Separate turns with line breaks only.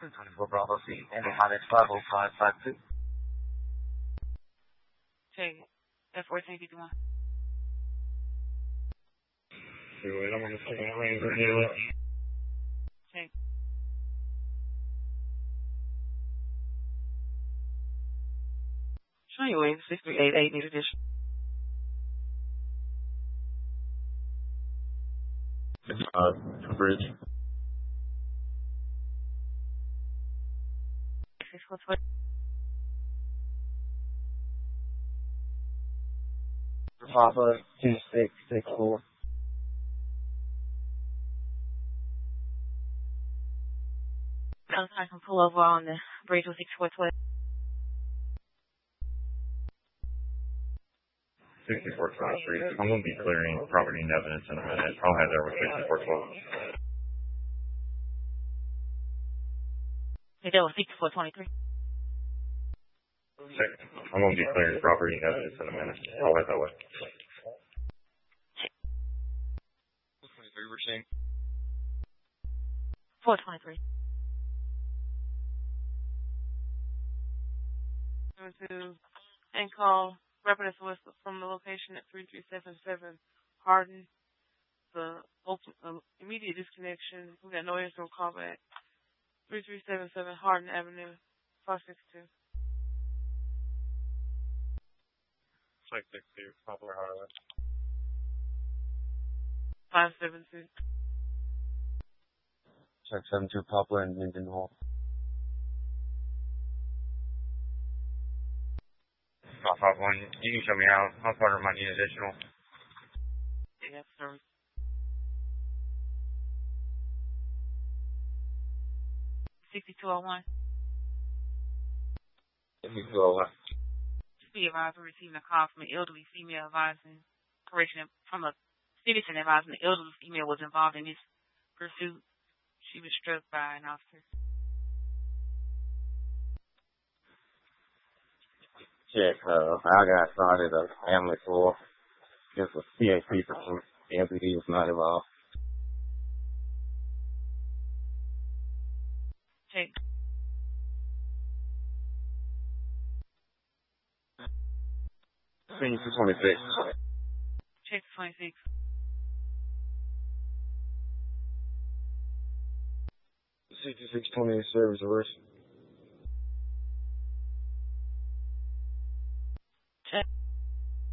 24 Bravo C, and Mohammed 50552.
Check it. F1451.
Wait, I'm on the second range right here.
Check. Show your way, 6388 need addition.
Bridge.
642.
Papa 2664.
I can pull over on the bridge with 6412.
6423. I'm going to be clearing property and evidence in a minute. I'll have that with 6412.
Hey, that was 6423.
I'm going to be clearing property and evidence in a minute. I'll have that way.
23 we're seeing.
423.
72 and call Rapid SOS from the location at 3377 Hardin. The immediate disconnection. We got no answer, call back. 3377 Hardin Avenue, 562.
562, Poplar Highway.
572.
Check 72 Poplar and Minden Hall.
551. You can show me how far might need additional.
Yes, sir.
6201.
6201.
Be advised we're receiving a call from an elderly female advising, from a citizen advising the elderly female was involved in this pursuit. She was struck by an officer.
Check, I got started a family floor. This was CAC pursuit. The MPD was not involved.
Check.
Scene 226.
Check 26.
6620 service arrest.